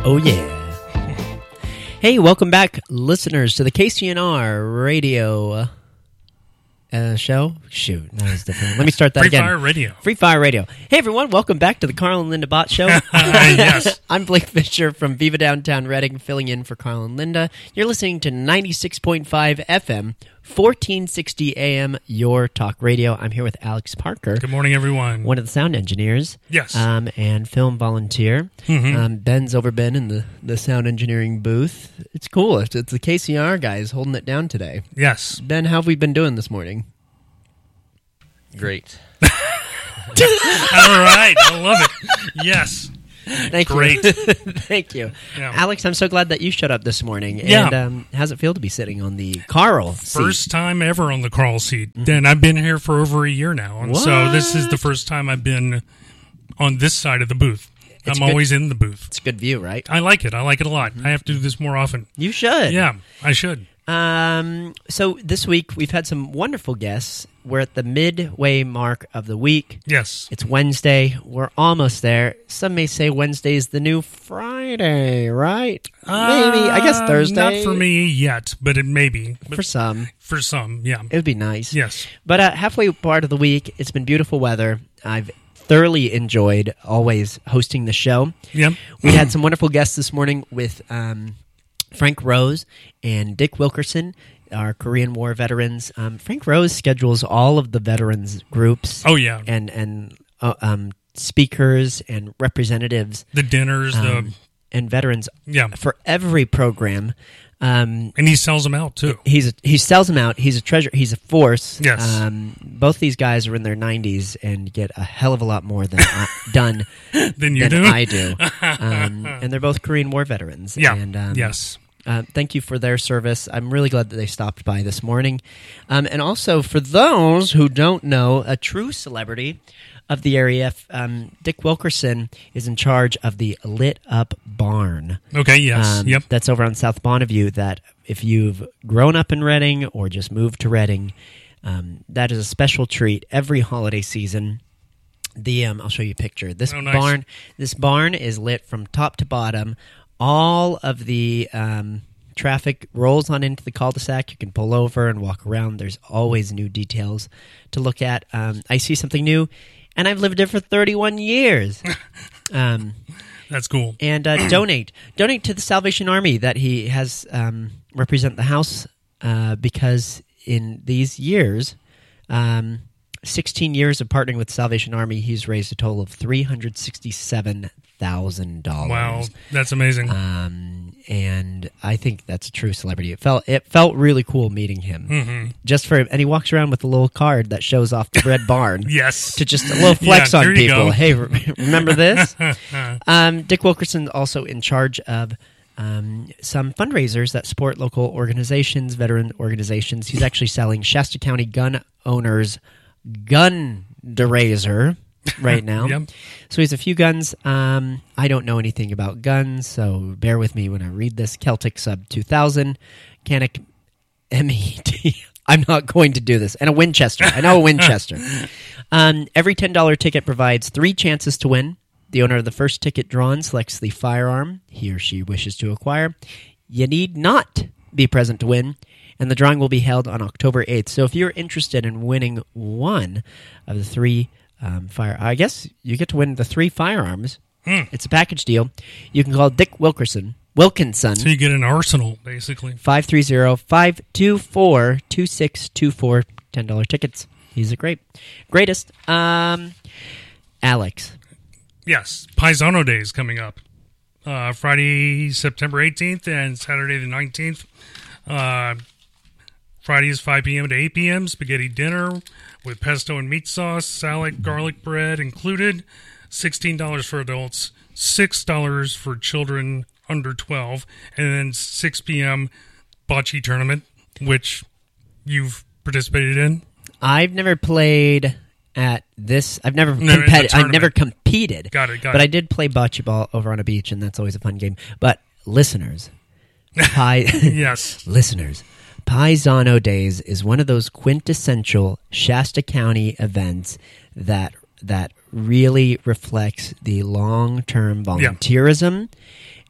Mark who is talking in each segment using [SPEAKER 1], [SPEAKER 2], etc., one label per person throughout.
[SPEAKER 1] Oh, yeah. Hey, welcome back, listeners, to the KCNR radio show. Shoot, that was different. Let me start that again.
[SPEAKER 2] Free Fire Radio.
[SPEAKER 1] Free Fire Radio. Hey, everyone, welcome back to the Carl and Linda Bott Show.
[SPEAKER 2] Yes.
[SPEAKER 1] I'm Blake Fisher from Viva Downtown Reading, filling in for Carl and Linda. You're listening to 96.5 FM, 1460 AM, Your Talk Radio. I'm here with Alex Parker.
[SPEAKER 2] Good morning, everyone.
[SPEAKER 1] One of the sound engineers.
[SPEAKER 2] Yes.
[SPEAKER 1] And film volunteer.
[SPEAKER 2] Mm-hmm.
[SPEAKER 1] Ben's over been in the sound engineering booth. It's cool. It's the KCR guys holding it down today.
[SPEAKER 2] Yes.
[SPEAKER 1] Ben, how have we been doing this morning?
[SPEAKER 3] Great.
[SPEAKER 2] All right. I love it. Yes.
[SPEAKER 1] Thank
[SPEAKER 2] Great.
[SPEAKER 1] you. Thank you.
[SPEAKER 2] Yeah.
[SPEAKER 1] Alex, I'm so glad that you showed up this morning.
[SPEAKER 2] Yeah.
[SPEAKER 1] And how's it feel to be sitting on the Carl seat?
[SPEAKER 2] First time ever on the Carl seat. And I've been here for over a year now. And so this is the first time I've been on this side of the booth.
[SPEAKER 1] It's
[SPEAKER 2] I'm
[SPEAKER 1] good.
[SPEAKER 2] always in the booth.
[SPEAKER 1] It's a good view, right?
[SPEAKER 2] I like it. I like it a lot. I have to do this more often.
[SPEAKER 1] You should.
[SPEAKER 2] Yeah, I should.
[SPEAKER 1] So this week we've had some wonderful guests. We're at the midway mark of the week.
[SPEAKER 2] Yes.
[SPEAKER 1] It's Wednesday. We're almost there. Some may say Wednesday is the new Friday, right? Maybe. I guess Thursday.
[SPEAKER 2] Not for me yet, but it may be. But
[SPEAKER 1] For some.
[SPEAKER 2] for some, yeah.
[SPEAKER 1] It would be nice.
[SPEAKER 2] Yes.
[SPEAKER 1] But halfway part of the week, it's been beautiful weather. I've thoroughly enjoyed always hosting the show.
[SPEAKER 2] Yep.
[SPEAKER 1] We had some wonderful guests this morning with Frank Rose and Dick Wilkerson, our Korean War veterans. Frank Rose schedules all of the veterans groups.
[SPEAKER 2] Oh, yeah.
[SPEAKER 1] And speakers and representatives.
[SPEAKER 2] The dinners,
[SPEAKER 1] and veterans
[SPEAKER 2] yeah.
[SPEAKER 1] for every program.
[SPEAKER 2] And he sells them out, too.
[SPEAKER 1] He sells them out. He's a treasure. He's a force.
[SPEAKER 2] Yes.
[SPEAKER 1] Both these guys are in their 90s and get a hell of a lot more than done
[SPEAKER 2] Than you
[SPEAKER 1] than
[SPEAKER 2] do?
[SPEAKER 1] I do. And they're both Korean War veterans.
[SPEAKER 2] Yeah.
[SPEAKER 1] And,
[SPEAKER 2] Yes.
[SPEAKER 1] Thank you for their service. I'm really glad that they stopped by this morning. And also, for those who don't know, a true celebrity of the area, Dick Wilkerson is in charge of the Lit Up Barn.
[SPEAKER 2] Okay, yes. Yep.
[SPEAKER 1] That's over on South Bonneview. That if you've grown up in Reading or just moved to Reading, that is a special treat every holiday season. I'll show you a picture. This
[SPEAKER 2] nice.
[SPEAKER 1] This barn is lit from top to bottom. All of the traffic rolls on into the cul-de-sac. You can pull over and walk around. There's always new details to look at. I see something new, and I've lived there for 31 years.
[SPEAKER 2] That's cool.
[SPEAKER 1] And donate to the Salvation Army that he has represent the House because in these years, 16 years of partnering with the Salvation Army, he's raised a total of $367,000.
[SPEAKER 2] Wow, that's amazing.
[SPEAKER 1] And I think that's a true celebrity. It felt really cool meeting him.
[SPEAKER 2] Mm-hmm.
[SPEAKER 1] And he walks around with a little card that shows off the red barn.
[SPEAKER 2] Yes.
[SPEAKER 1] To just a little flex
[SPEAKER 2] Yeah,
[SPEAKER 1] on
[SPEAKER 2] there you
[SPEAKER 1] people.
[SPEAKER 2] go.
[SPEAKER 1] Hey, remember this? Dick Wilkerson also in charge of some fundraisers that support local organizations, veteran organizations. He's actually selling Shasta County Gun Owners Gun Derazer right now.
[SPEAKER 2] Yep.
[SPEAKER 1] So he has a few guns. I don't know anything about guns, so bear with me when I read this. Celtic Sub 2000, Canik MET. I'm not going to do this. And a Winchester. I know a Winchester. Every $10 ticket provides 3 chances to win. The owner of the first ticket drawn selects the firearm he or she wishes to acquire. You need not be present to win, and the drawing will be held on October 8th. So if you're interested in winning one of the 3 I guess you get to win the 3 firearms. It's a package deal. You can call Dick Wilkinson.
[SPEAKER 2] So you get an arsenal, basically.
[SPEAKER 1] 530-524-2624. $10 tickets. He's the greatest. Alex.
[SPEAKER 2] Yes, Paisano Day is coming up. Friday, September 18th, and Saturday the 19th. Friday is 5 p.m. to 8 p.m. Spaghetti dinner with pesto and meat sauce, salad, garlic bread included. $16 for adults, $6 for children under 12, and then 6 p.m. bocce tournament, which you've participated in.
[SPEAKER 1] I've never played at this. I've never competed.
[SPEAKER 2] Got it.
[SPEAKER 1] But I did play bocce ball over on a beach, and that's always a fun game. But listeners,
[SPEAKER 2] yes,
[SPEAKER 1] listeners, Paisano Days is one of those quintessential Shasta County events that really reflects the long-term volunteerism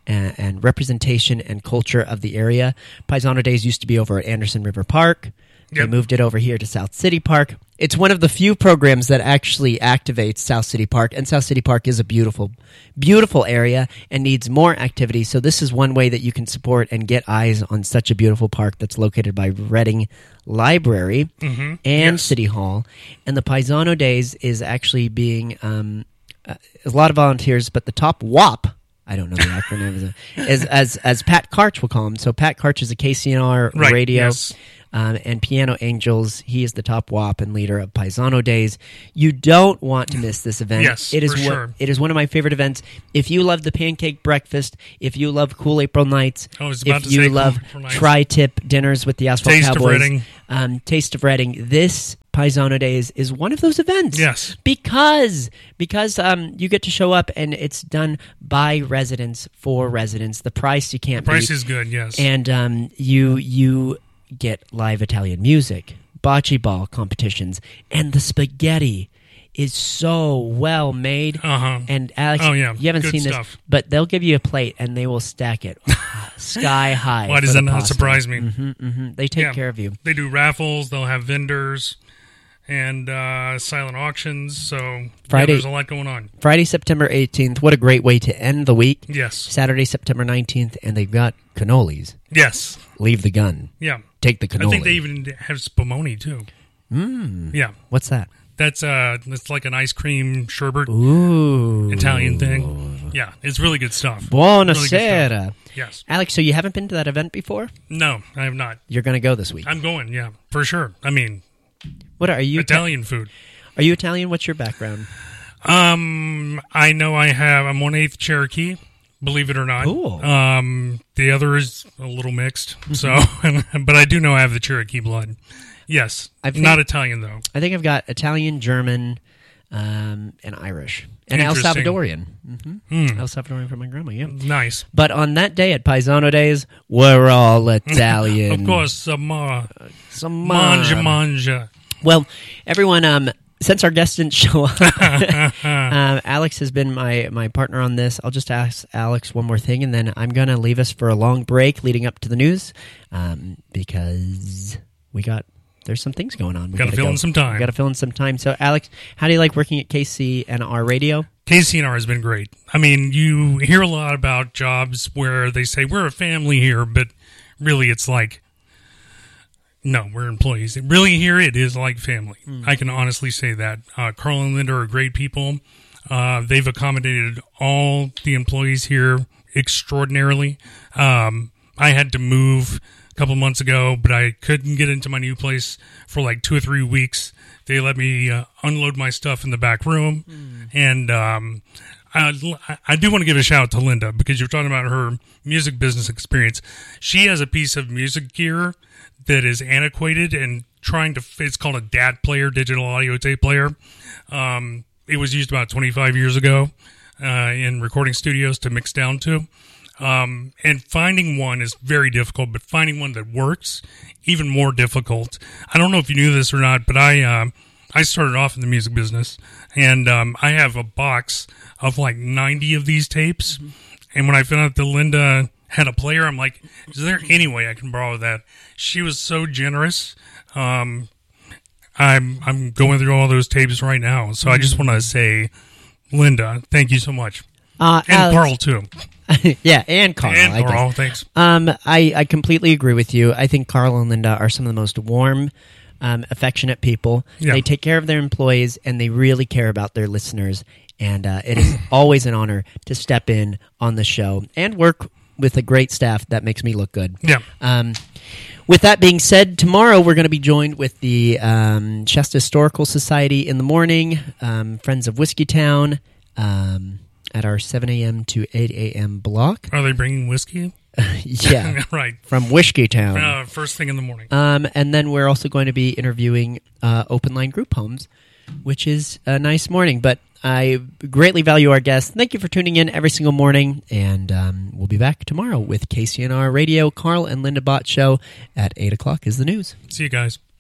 [SPEAKER 1] and representation and culture of the area. Paisano Days used to be over at Anderson River Park. They
[SPEAKER 2] Yep.
[SPEAKER 1] moved it over here to South City Park. It's one of the few programs that actually activates South City Park, and South City Park is a beautiful, beautiful area and needs more activity. So this is one way that you can support and get eyes on such a beautiful park that's located by Reading Library and
[SPEAKER 2] Yes.
[SPEAKER 1] City Hall. And the Paisano Days is actually being a lot of volunteers, but the top WAP, I don't know the acronym, is as Pat Karch will call him. So Pat Karch is a KCNR
[SPEAKER 2] Right,
[SPEAKER 1] radio.
[SPEAKER 2] yes.
[SPEAKER 1] And Piano Angels, he is the top WAP and leader of Paisano Days. You don't want to miss this event.
[SPEAKER 2] Yes,
[SPEAKER 1] it is
[SPEAKER 2] for sure.
[SPEAKER 1] It is one of my favorite events. If you love the pancake breakfast, if you love Cool April Nights,
[SPEAKER 2] I was about
[SPEAKER 1] if
[SPEAKER 2] to
[SPEAKER 1] you
[SPEAKER 2] say Cool
[SPEAKER 1] love
[SPEAKER 2] April Nights.
[SPEAKER 1] tri-tip dinners with the Asphalt
[SPEAKER 2] Taste of
[SPEAKER 1] Cowboys,
[SPEAKER 2] Reading.
[SPEAKER 1] Taste of Reading, this Paisano Days is one of those events.
[SPEAKER 2] Yes.
[SPEAKER 1] Because you get to show up and it's done by residents for residents. The price you can't
[SPEAKER 2] Price
[SPEAKER 1] beat.
[SPEAKER 2] is good, yes.
[SPEAKER 1] And you get live Italian music, bocce ball competitions, and the spaghetti is so well made.
[SPEAKER 2] Uh-huh.
[SPEAKER 1] And Alex,
[SPEAKER 2] Oh, yeah.
[SPEAKER 1] you haven't
[SPEAKER 2] Good
[SPEAKER 1] seen this,
[SPEAKER 2] stuff.
[SPEAKER 1] but they'll give you a plate and they will stack it sky high.
[SPEAKER 2] Why does
[SPEAKER 1] for
[SPEAKER 2] that
[SPEAKER 1] the
[SPEAKER 2] not
[SPEAKER 1] pasta.
[SPEAKER 2] surprise me?
[SPEAKER 1] They take
[SPEAKER 2] Yeah.
[SPEAKER 1] care of you.
[SPEAKER 2] They do raffles, they'll have vendors, and silent auctions. So
[SPEAKER 1] Friday-
[SPEAKER 2] there's a lot going on.
[SPEAKER 1] Friday, September 18th. What a great way to end the week.
[SPEAKER 2] Yes.
[SPEAKER 1] Saturday, September 19th, and they've got cannolis.
[SPEAKER 2] Yes.
[SPEAKER 1] Leave the gun.
[SPEAKER 2] Yeah.
[SPEAKER 1] Take the cannoli.
[SPEAKER 2] I think they even have spumoni too. Yeah.
[SPEAKER 1] What's that?
[SPEAKER 2] That's like an ice cream sherbet
[SPEAKER 1] Ooh.
[SPEAKER 2] Italian thing. Yeah, it's really good stuff.
[SPEAKER 1] Buonasera.
[SPEAKER 2] Yes.
[SPEAKER 1] Alex, so you haven't been to that event before?
[SPEAKER 2] No, I have not.
[SPEAKER 1] You're going to go this week.
[SPEAKER 2] I'm going, yeah, for sure. I mean,
[SPEAKER 1] What are you?
[SPEAKER 2] Italian food.
[SPEAKER 1] Are you Italian? What's your background?
[SPEAKER 2] I know I'm 1/8 Cherokee, believe it or not.
[SPEAKER 1] Cool.
[SPEAKER 2] The other is a little mixed, so, but I do know I have the Cherokee blood. Yes. Not Italian, though.
[SPEAKER 1] I think I've got Italian, German, and Irish. And El
[SPEAKER 2] Interesting.
[SPEAKER 1] Salvadorian. El Salvadorian from my grandma, yeah.
[SPEAKER 2] Nice.
[SPEAKER 1] But on that day at Paisano Days, we're all Italian.
[SPEAKER 2] Of course, some
[SPEAKER 1] Some
[SPEAKER 2] manja.
[SPEAKER 1] Well, everyone, since our guest didn't show up, Alex has been my partner on this. I'll just ask Alex one more thing, and then I'm going to leave us for a long break leading up to the news because there's some things going on.
[SPEAKER 2] Got to fill in some time.
[SPEAKER 1] Got to fill in some time. So, Alex, how do you like working at KCNR Radio?
[SPEAKER 2] KCNR has been great. I mean, you hear a lot about jobs where they say, we're a family here, but really it's like, no, we're employees. Really here it is like family. I can honestly say that. Carl and Linda are great people. They've accommodated all the employees here extraordinarily. I had to move a couple months ago, but I couldn't get into my new place for like 2 or 3 weeks. They let me unload my stuff in the back room. And I do want to give a shout out to Linda because you're talking about her music business experience. She has a piece of music gear that is antiquated and it's called a DAT player, digital audio tape player. It was used about 25 years ago in recording studios to mix down to. And finding one is very difficult, but finding one that works, even more difficult. I don't know if you knew this or not, but I started off in the music business, and I have a box of like 90 of these tapes. And when I found out that Linda had a player, I'm like, is there any way I can borrow that? She was so generous. I'm going through all those tapes right now, so I just want to say, Linda, thank you so much. And
[SPEAKER 1] Alex,
[SPEAKER 2] Carl, too.
[SPEAKER 1] Yeah, and Carl.
[SPEAKER 2] And
[SPEAKER 1] I guess.
[SPEAKER 2] Carl, thanks.
[SPEAKER 1] I completely agree with you. I think Carl and Linda are some of the most warm, affectionate people.
[SPEAKER 2] Yeah.
[SPEAKER 1] They take care of their employees, and they really care about their listeners. And it is always an honor to step in on the show and work with a great staff that makes me look good.
[SPEAKER 2] Yeah.
[SPEAKER 1] With that being said, tomorrow we're going to be joined with the Shasta Historical Society in the morning, Friends of Whiskeytown, at our 7 a.m. to 8 a.m. block.
[SPEAKER 2] Are they bringing whiskey?
[SPEAKER 1] Yeah,
[SPEAKER 2] Right.
[SPEAKER 1] from Whiskeytown.
[SPEAKER 2] First thing in the morning.
[SPEAKER 1] And then we're also going to be interviewing Open Line Group Homes, which is a nice morning. But I greatly value our guests. Thank you for tuning in every single morning. And we'll be back tomorrow with KCNR Radio. Carl and Linda Bott Show at 8 o'clock is the news.
[SPEAKER 2] See you guys.